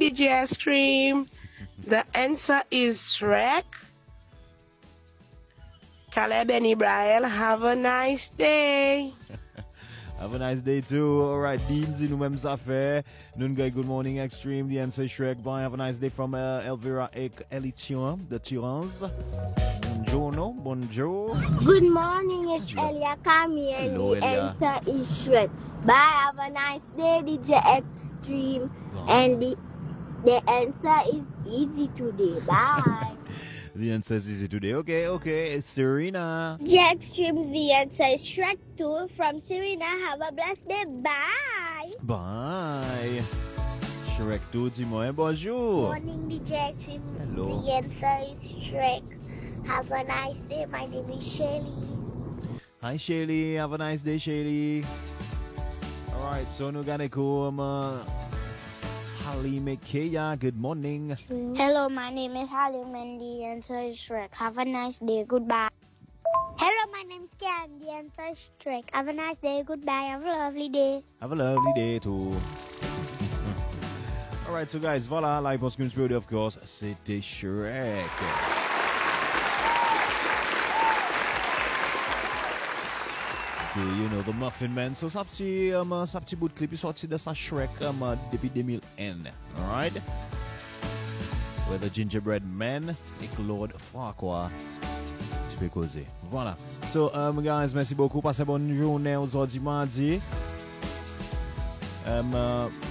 DJ Stream. The answer is Shrek. Caleb and Ibrahim, have a nice day. Have a nice day too. All right, Deans in nous-mêmes affaires. Nungay, good morning, Extreme. The answer is Shrek. Bye. Have a nice day from Elvira Elition, the Tirans. Buongiorno, bonjour. Good morning, it's Elia Kami, and Hello, the Elia. answer is Shrek. Bye, have a nice day, DJ Extreme. And the answer is easy today. Bye. The answer is easy today. Okay. It's Serena. DJ Extreme, the answer is Shrek 2 from Serena. Have a blessed day. Bye. Bye. Shrek 2, dis-moi bonjour. Morning, DJ Extreme. Hello. The answer is Shrek. Have a nice day. My name is Shelly. Hi, Shelly. Have a nice day, Shelly. All right, so nous gonna go Halime Keya. Good morning. Hello, my name is Halim and the answer is Shrek. Have a nice day. Goodbye. Hello, my name is Kian. The answer is Shrek. Have a nice day. Goodbye. Have a lovely day. Have a lovely day too. All right, so guys, voilà, live on Scream Spirit, of course, c'était Shrek. You know, the Muffin Man. So, sa petit bout de clip, il sorti de sa Shrek depuis 2001. Alright? Where the Gingerbread Man et Claude Farquhar. Tu peux causer. Voilà. So, guys, merci beaucoup. Passez bonne journée aujourd'hui mardi.